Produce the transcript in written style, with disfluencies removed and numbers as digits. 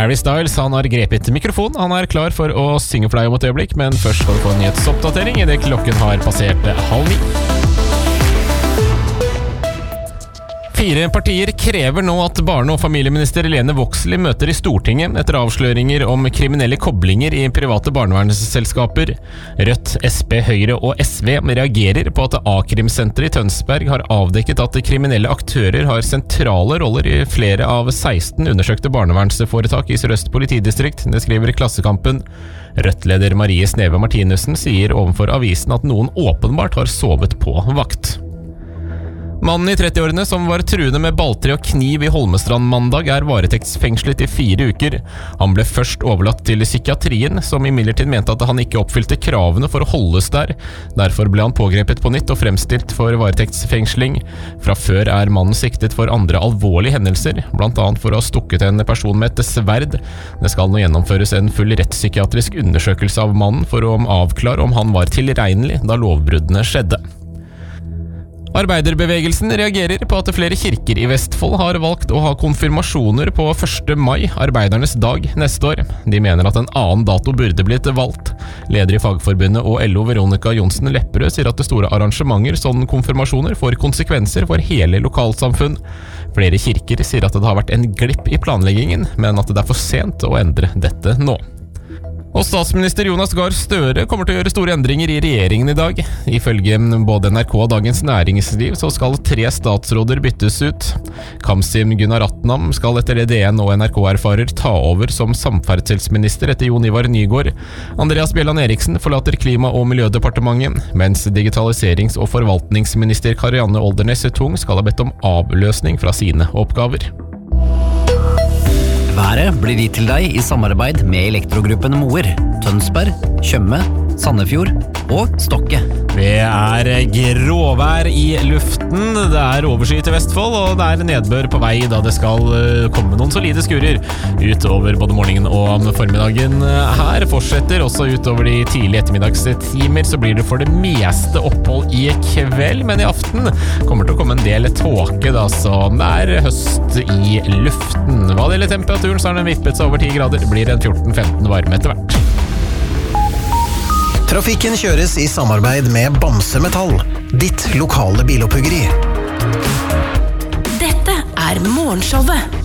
Harry Styles, han har grepet mikrofon. Han er klar for å synge for deg om et øyeblikk, men først skal du få en nyhetsoppdatering i det klokken har passert 8:30. 4 partier krever nå at barne- og familieminister Lene Vågslid møter i Stortinget etter avsløringer om kriminelle koblinger i private barnevernsselskaper. Rødt, SP, Høyre og SV reagerer på at A-krimsenteret i Tønsberg har avdekket at kriminelle aktører har sentrale roller i flere av 16 undersøkte barnevernsforetak i Sør-Øst politidistrikt, det skriver Klassekampen. Rødt-leder Marie Sneve Martinussen sier overfor avisen at noen åpenbart har sovet på vakt. Mannen i 30-årene som var truende med balltre og kniv i Holmestrand mandag er varetektsfengslet i 4 uker. Han ble først overlatt til psykiatrien, som imidlertid mente at han ikke oppfylte kravene for å holdes der. Derfor ble han pågrepet på nytt og fremstilt for varetektsfengsling. Fra før er mannen siktet for andre alvorlige hendelser, blant annet for å ha stukket en person med et sverd. Det skal nå gjennomføres en full rettspsykiatrisk undersøkelse av mannen for å avklare om han var tilregnelig da lovbruddene skjedde. Arbeiderbevegelsen reagerer på at flere kirker i Vestfold har valgt å ha konfirmasjoner på 1. mai, arbeidernes dag, neste år. De mener at en annen dato burde blitt valgt. Leder i Fagforbundet og LO Veronica Johnsen Lepperød sier at store arrangementer som konfirmasjoner får konsekvenser for hele lokalsamfunn. Flere kirker sier at det har vært en glipp i planleggingen, men at det er for sent å endre dette nå. Og statsminister Jonas Gahr Støre kommer til å gjøre store endringer i regjeringen i dag. Ifølge både NRK og Dagens Næringsliv så skal 3 statsråder byttes ut. Kamsim Gunaratnam skal etter det DN og NRK erfarer ta over som samferdselsminister etter Jon Ivar Nygård. Andreas Bjelland Eriksen forlater Klima- og miljødepartementet, mens digitaliserings- og forvaltningsminister Karianne Oldernes Tung skal ha bedt om avløsning fra sine oppgaver. Været blir gitt til deg i samarbeid med Elektrogruppen Moer, Tønsberg, Tjøme, Sandefjord og Stokke. Det er gråvær i luften, det er overskyet til Vestfold, og det er nedbør på vei da det skal komme noen solide skurer utover både morgenen og formiddagen. Her fortsetter også utover de tidlige ettermiddagstimer, så blir det for det meste opphold i kveld, men i aften kommer det til å komme en del tåke da, så det er høst i luften. Hva det gjelder temperaturen, så er den vippet seg over 10 grader, det blir en 14-15 varme etter hvert. Trafikken kjøres i samarbeid med Bamse Metall, ditt lokale biloppuggeri. Dette er Morgenshowet